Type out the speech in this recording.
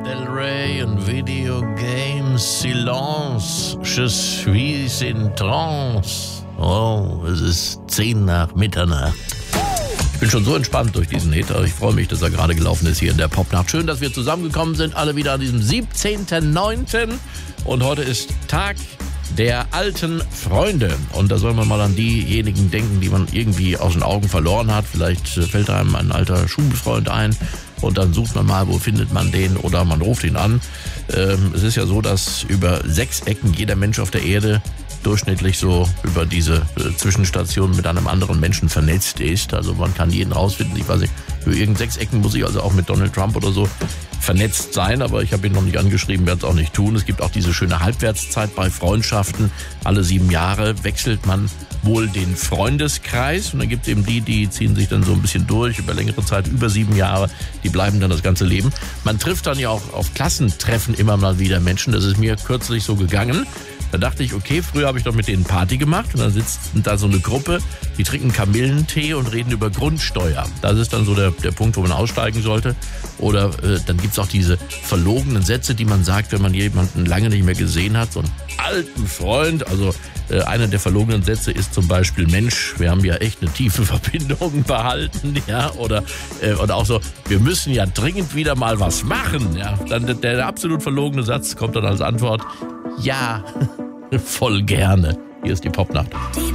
Del Rey und Video Games, Silence, je suis in trance. Oh, es ist 10 nach Mitternacht. Ich bin schon so entspannt durch diesen Hit. Ich freue mich, dass er gerade gelaufen ist hier in der Popnacht. Schön, dass wir zusammengekommen sind, alle wieder an diesem 17.09. Und heute ist Tag der alten Freunde. Und da soll man mal an diejenigen denken, die man irgendwie aus den Augen verloren hat. Vielleicht fällt einem ein alter Schulfreund ein und dann sucht man mal, wo findet man den, oder man ruft ihn an. Es ist ja so, dass über 6 Ecken jeder Mensch auf der Erde durchschnittlich so über diese Zwischenstation mit einem anderen Menschen vernetzt ist. Also man kann jeden rausfinden. Ich weiß nicht, über irgend 6 Ecken muss ich also auch mit Donald Trump oder so vernetzt sein, aber ich habe ihn noch nicht angeschrieben, werde es auch nicht tun. Es gibt auch diese schöne Halbwertszeit bei Freundschaften. Alle 7 Jahre wechselt man wohl den Freundeskreis und dann gibt es eben die ziehen sich dann so ein bisschen durch über längere Zeit, über 7 Jahre, die bleiben dann das ganze Leben. Man trifft dann ja auch auf Klassentreffen immer mal wieder Menschen, das ist mir kürzlich so gegangen. Da dachte ich, okay, früher habe ich doch mit denen Party gemacht und dann sitzt da so eine Gruppe, die trinken Kamillentee und reden über Grundsteuer. Das ist dann so der Punkt, wo man aussteigen sollte. Oder dann gibt's auch diese verlogenen Sätze, die man sagt, wenn man jemanden lange nicht mehr gesehen hat, so einen alten Freund. Also einer der verlogenen Sätze ist zum Beispiel, Mensch, wir haben ja echt eine tiefe Verbindung behalten. Ja? Oder auch so, wir müssen ja dringend wieder mal was machen. Ja? Dann der absolut verlogene Satz kommt dann als Antwort, ja, voll gerne. Hier ist die Popnacht. Die